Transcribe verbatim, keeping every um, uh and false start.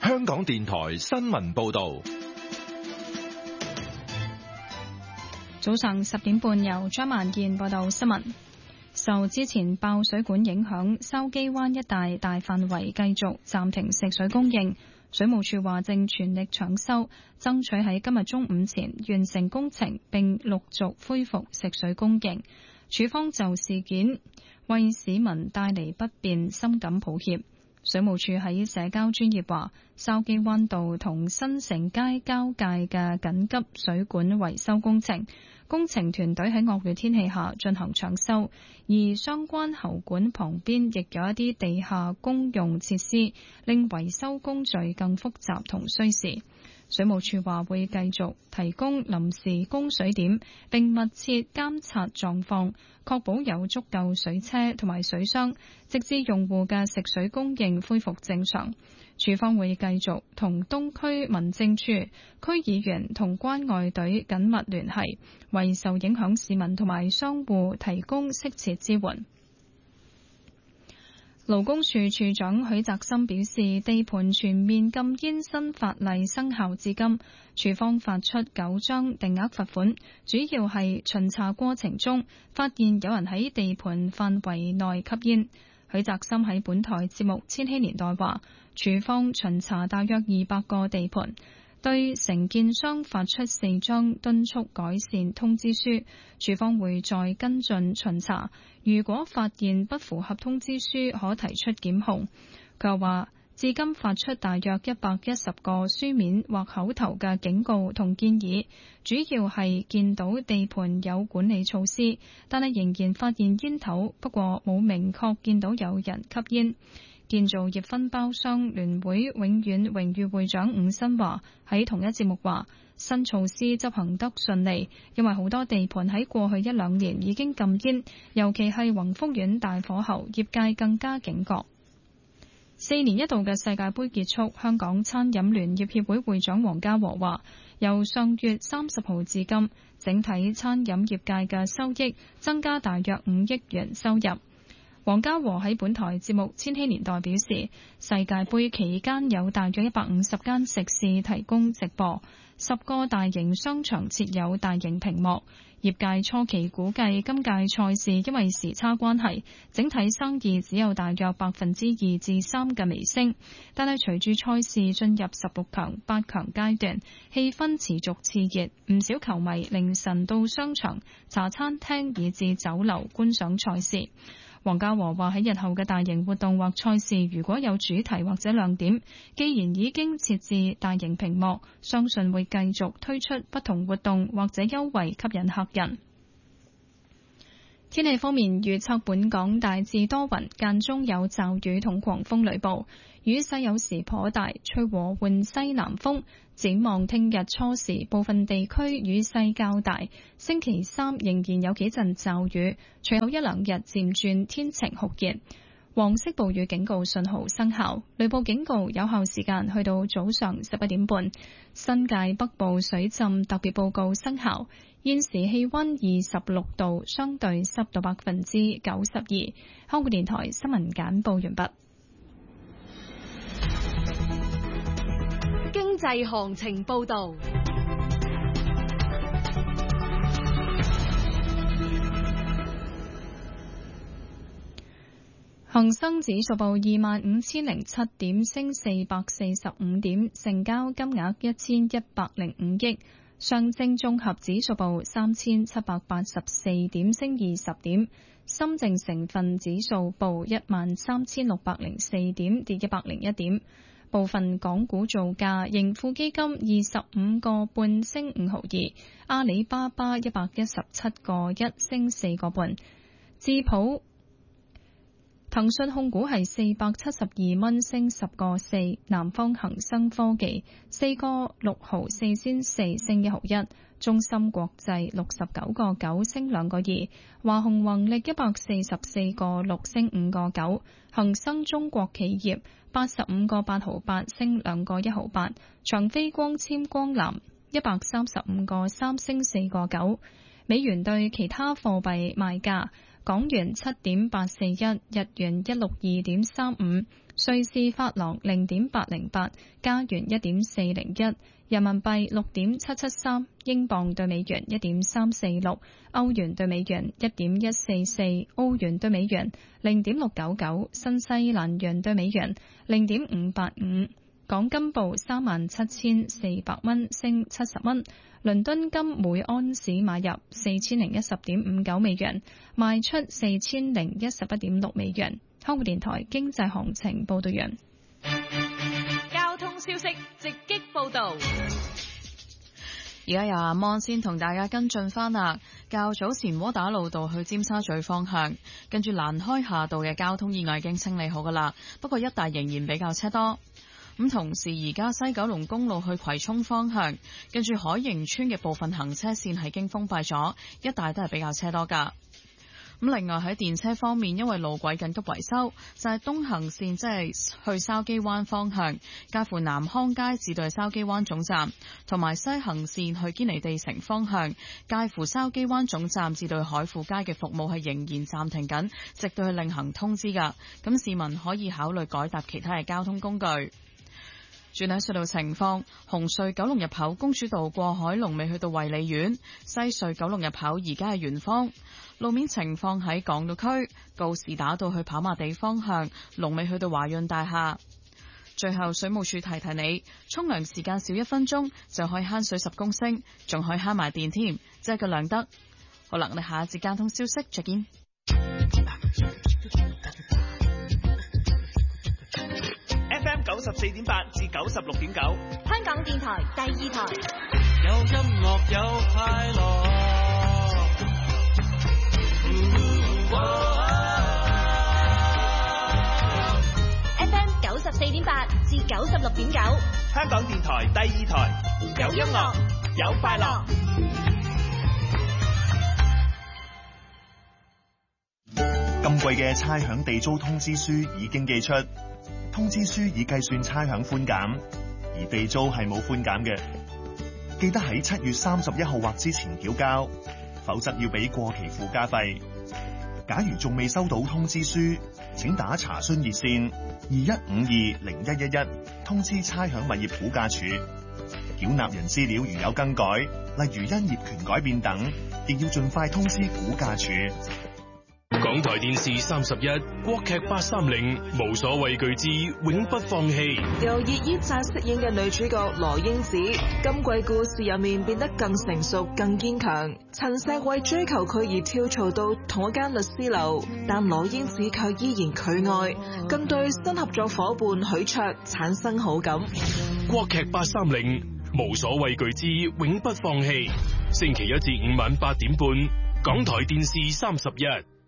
香港電台新聞報道。 早上十點半，由張萬燕報道新聞。受之前爆水管影響，筲箕灣一帶大範圍繼續暫停食水供應。水務署話正全力搶修，爭取喺今日中午前完成工程，並陸續恢復食水供應。署方就事件為市民帶嚟不便深感抱歉。水務署喺社交專頁話，筲箕灣道同新城街交界嘅緊急水管維修工程，工程團隊喺惡劣天氣下進行搶修，而相關喉管旁邊亦有一啲地下公用設施，令維修工序更複雜同需時。水務署話會繼續提供臨時供水點，並密切監察狀況，確保有足夠水車同埋水箱，直至用戶嘅食水供應恢復正常。署方會繼續同東區民政處、區議員同關愛隊緊密聯繫，為受影響市民同埋商戶提供適切支援。勞工處處長許澤森表示，地盤全面禁煙新法例生效至今，處方發出九張定額罰款，主要係巡查過程中發現有人喺地盤範圍內吸煙。許澤森喺本台節目《千禧年代》話，處方巡查大約二百個地盤，對承建商發出四張敦促改善通知書，處方會再跟進巡查，如果發現不符合通知書，可提出檢控。佢又話，至今發出大約一百一十個書面或口頭嘅警告同建議，主要係見到地盤有管理措施，但係仍然發現煙頭，不過冇明確見到有人吸煙。建造業分包商聯會永遠榮譽會長伍新華喺同一節目話，新措施執行得順利，因為好多地盤喺過去一兩年已經禁煙，尤其係宏福苑大火後，業界更加警覺。四年一度嘅世界盃結束，香港餐飲聯業協會會長黃家和話，由上月三十號至今，整體餐飲業界嘅收益增加大約五億元收入。黃家和喺本台節目《千禧年代》表示，世界盃期間有大約一百五十間食肆提供直播，十個大型商場設有大型屏幕。業界初期估計今屆賽事因為時差關係，整體生意只有大約百分之二至三嘅微升，但係隨住賽事進入十六強、八強階段，氣氛持續熾熱，唔少球迷凌晨到商場、茶餐廳以至酒樓觀賞賽事。黃家和話，喺日後嘅大型活動或賽事，如果有主題或者亮點，既然已經設置大型屏幕，相信會繼續推出不同活動或者優惠吸引客人。天氣方面，預測本港大致多雲，間中有驟雨同狂風雷暴，雨勢有時頗大，吹和緩西南風。展望聽日初時，部分地區雨勢較大，星期三仍然有幾陣驟雨，隨後一兩日漸轉天晴酷熱。黃色暴雨警告信號生效，雷暴警告有效時間去到早上十一點半。新界北部水浸特別報告生效。現時氣溫二十六度，相對濕度百分之九十二。香港電台新聞簡報完畢。 經濟行情報道。 恒生指數報二萬五千零七點，升四百四十五點，成交金額一千一百零五億。上證綜合指數報三千七百八十四點，升二十點。深證成分指數報一萬三千六百零四點，跌一百零一點。部分港股造價，盈富基金二十五個半升五毫二，阿里巴巴一百一十七個一升四個半，智普騰訊控股係四百七十二蚊升十個四，南方恒生科技四個六毫四仙四升一毫一，中芯國際六十九個九升兩個二，華虹宏力一百四十四個六升五個九，恒生中國企業八十五個八毫八升兩個一毫八，長飛光纖光纜一百三十五個三升四個九，美元對其他貨幣賣價。 港元七點八四一，日元一六二點三五，瑞士法郎零點八零八，加元一點四零一，人民幣六點七七三，英鎊對美元一點三四六，歐元對美元一點一四四，澳元對美元零點六九九，新西蘭元對美元零點五八五。港金報三萬七千四百蚊，升七十蚊。倫敦金每安士買入四千零一十點五九美元，賣出四千零一十一點六美元。香港電台經濟行情報道完。 交通消息直擊報道。 而家由阿 Mon 先同大家跟進翻啦。較早前窩打老道去尖沙咀方向，跟住蘭開夏道嘅交通意外已經清理好噶啦，不過一帶仍然比較車多。咁同時，而家西九龍公路去葵涌方向，跟住海盈村嘅部分行車線係經封閉咗，一帶都係比較車多噶。咁另外喺電車方面，因為路軌緊急維修，就係、是、東行線即係去筲箕灣方向，介乎南康街至到筲箕灣總站，同埋西行線去堅尼地城方向，介乎筲箕灣總站至到海富街嘅服務係仍然暫停緊，直到去另行通知噶。咁市民可以考慮改搭其他嘅交通工具。轉喺隧道情況，紅隧九龍入口公主道過海龍尾去到衛理苑，西隧九龍入口而家係圓方。路面情況喺港島區告士打道去跑馬地方向，龍尾去到華潤大廈。最後水務署提提你，沖涼時間少一分鐘就可以慳水十公升，仲可以慳埋電添，即係個良得。好啦，我哋下一節交通消息再見。 F M 九十四點八至九十六點九， 香港電台第二台。 有音樂有快樂。 F M 九十四點八至九十六點九， 香港電台第二台。有音樂有快樂。 今季嘅差餉地租通知書已經寄出。通知書已計算差餉寬減，而地租係冇寬減嘅。記得喺七月三十一號或之前繳交，否則要俾過期附加費。假如仲未收到通知書，請打查詢熱線二一五二零一一一通知差餉物業估價署。繳納人資料如有更改，例如因業權改變等，亦要盡快通知估價署。 港台電視三十一，國劇八三零，無所畏懼之永不放棄。 由葉依扎飾演嘅女主角羅英子，今季故事入面變得更成熟、更堅強。陳碩為追求佢而跳槽到同一間律師樓，但羅英子卻依然拒愛，更對新合作伙伴許卓產生好感。 國劇八三零，無所畏懼之永不放棄。星期一至五晚八點半，港台電視三十一。